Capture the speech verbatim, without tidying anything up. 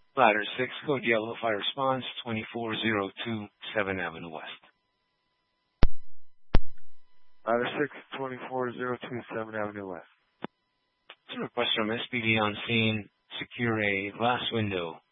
Ladder six, code yellow, fire response, twenty-four oh two, seventh Avenue West. Ladder six, twenty-four oh two, seventh Avenue West. It's a request from S P D on scene, secure a glass window